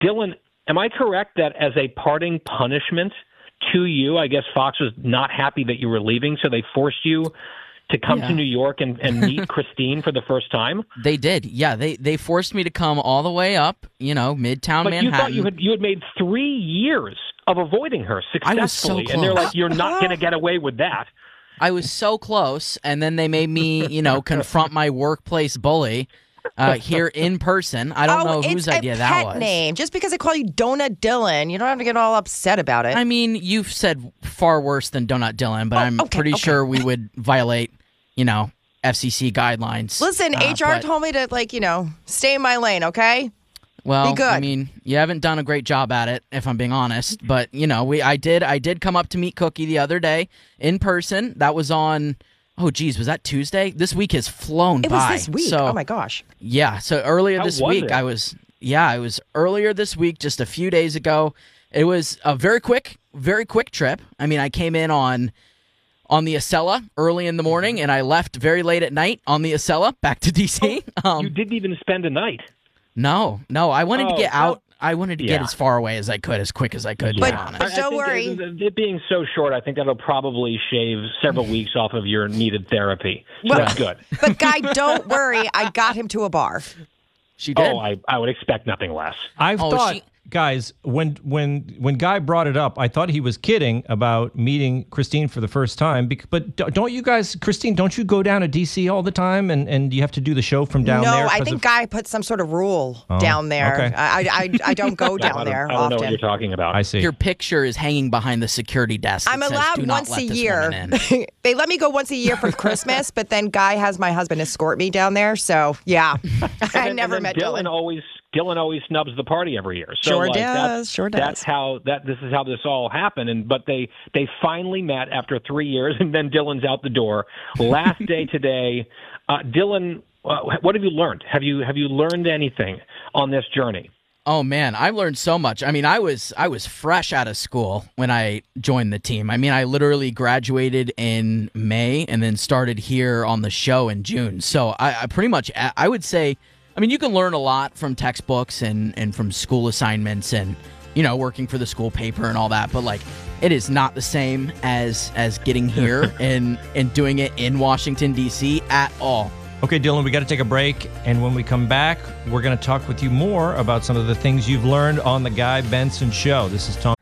Dylan, am I correct that as a parting punishment to you, I guess Fox was not happy that you were leaving, so they forced you to come to New York and meet Christine for the first time? They did. Yeah, they forced me to come all the way up, Midtown but Manhattan. But you thought you had made 3 years of avoiding her successfully. I was so close. And they're like, you're not going to get away with that. I was so close, and then they made me, confront my workplace bully here in person. I don't know whose idea that was. It's a pet name. Just because I call you Donut Dylan, you don't have to get all upset about it. I mean, you've said far worse than Donut Dylan, but I'm pretty sure we would violate, FCC guidelines. Listen, HR told me to, stay in my lane, okay? Well, be good. I mean, you haven't done a great job at it, if I'm being honest. But I did come up to meet Cookie the other day in person. That was on. Oh, geez, was that Tuesday? This week has flown by. It was this week. So, oh my gosh. Yeah. So earlier this week, it? I was earlier this week, just a few days ago. It was a very quick trip. I mean, I came in on the Acela early in the morning, and I left very late at night on the Acela back to D.C. You didn't even spend a night. No. I wanted to get out. I wanted to get as far away as I could, as quick as I could, to be honest. But don't worry. It being so short, I think that'll probably shave several weeks off of your needed therapy. So that's good. But, Guy, don't worry. I got him to a bar. She did? Oh, I would expect nothing less. I thought, guys, when Guy brought it up, I thought he was kidding about meeting Christine for the first time. But don't you guys, Christine, don't you go down to D.C. all the time and you have to do the show from down there? No, I think Guy put some sort of rule down there. Okay. I don't go down there often. I don't know what you're talking about. I see. Your picture is hanging behind the security desk. I'm allowed once a year. They let me go once a year for Christmas, but then Guy has my husband escort me down there. So, yeah, I never met Dylan. Dylan always snubs the party every year. So sure does. That's how this is how this all happened. But they finally met after 3 years, and then Dylan's out the door. Last day today, Dylan. What have you learned? Have you learned anything on this journey? Oh man, I learned so much. I mean, I was fresh out of school when I joined the team. I mean, I literally graduated in May and then started here on the show in June. So I pretty much, I would say. I mean, you can learn a lot from textbooks and from school assignments and, working for the school paper and all that. But, it is not the same as getting here and doing it in Washington, D.C. at all. Okay, Dylan, we got to take a break. And when we come back, we're going to talk with you more about some of the things you've learned on The Guy Benson Show. This is Tom.